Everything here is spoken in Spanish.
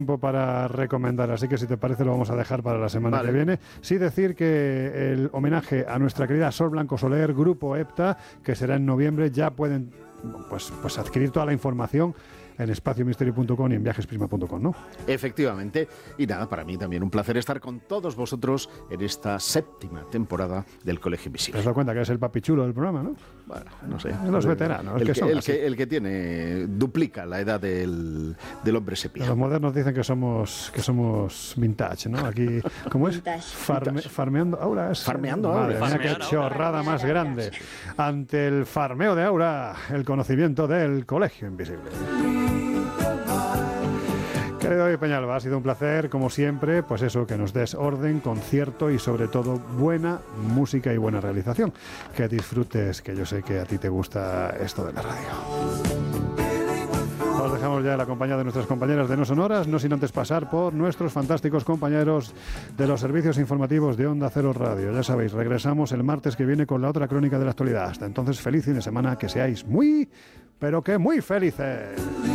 para recomendar, así que si te parece lo vamos a dejar para la semana que viene. Sí decir que el homenaje a nuestra querida Sol Blanco Soler, Grupo EPTA, que será en noviembre, ya pueden pues adquirir toda la información en espaciomisterio.com y en viajesprisma.com, ¿no? Efectivamente. Y nada, para mí también un placer estar con todos vosotros en esta 7ª temporada del Colegio Invisible. Te has dado cuenta que es el papichulo del programa, ¿no? Bueno, no sé. Los veteranos. El que tiene, duplica la edad del hombre sepia. Los modernos dicen que somos vintage, ¿no? Aquí, ¿cómo es? Farmeando Aura. Farmeando Aura. Madre mía, qué chorrada más grande. Ante el farmeo de Aura, el conocimiento del Colegio Invisible. Querido David Peñalba, ha sido un placer, como siempre, pues eso, que nos des orden, concierto y sobre todo buena música y buena realización. Que disfrutes, que yo sé que a ti te gusta esto de la radio. Os dejamos ya en la compañía de nuestras compañeras de No Sonoras, no sin antes pasar por nuestros fantásticos compañeros de los servicios informativos de Onda Cero Radio. Ya sabéis, regresamos el martes que viene con la otra crónica de la actualidad. Hasta entonces, feliz fin de semana, que seáis muy, pero que muy felices.